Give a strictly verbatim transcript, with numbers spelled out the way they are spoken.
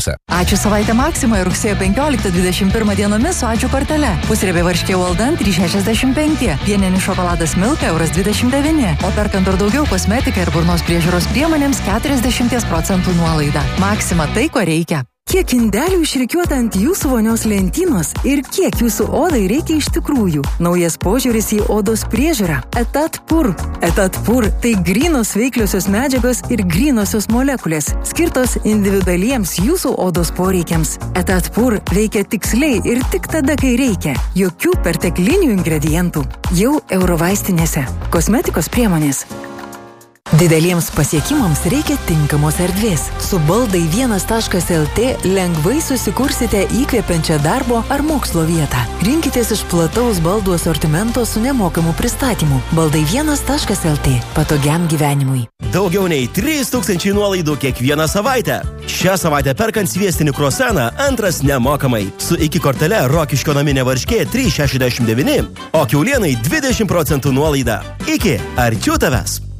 Ačiū savaitę Maksimoje rugsėjo penkioliktą dvidešimt pirmą dienomis su ačiū kortele. Pusriebė varškė Walden trys šešiasdešimt penki, pieninis šokoladas Milka euras dvidešimt devyni, o perkant ar daugiau kosmetiką ir burnos priežiūros priemonėms keturiasdešimt procentų nuolaida. Maksima tai, ko reikia. Kiek indelių išrikiuota ant jūsų vonios lentynos ir kiek jūsų odai reikia iš tikrųjų. Naujas požiūris į odos priežiūrą. Etat Pur. Etat Pur tai grynos veikliosios medžiagos ir grynosios molekulės, skirtos individualiems jūsų odos poreikiams. Etat Pur veikia tiksliai ir tik tada, kai reikia. Jokių perteklinių ingredientų. Jau Eurovaistinėse. Kosmetikos priemonės. Dideliems pasiekimams reikia tinkamos erdvės. Su baldai vienas taškas el tė lengvai susikursite įkvepiančią darbo ar mokslo vietą. Rinkitės iš plataus baldų asortimento su nemokamu pristatymu. Baldai vienas taškas el tė. Patogiam gyvenimui. Daugiau nei trys tūkstančiai nuolaidų kiekvieną savaitę. Šią savaitę perkant sviestinį kruasaną antras nemokamai. Su iki kortele Rokiškio naminė varškė trys šešiasdešimt devyni, o kiaulienai dvidešimt procentų nuolaida. Iki, arčiau tavęs.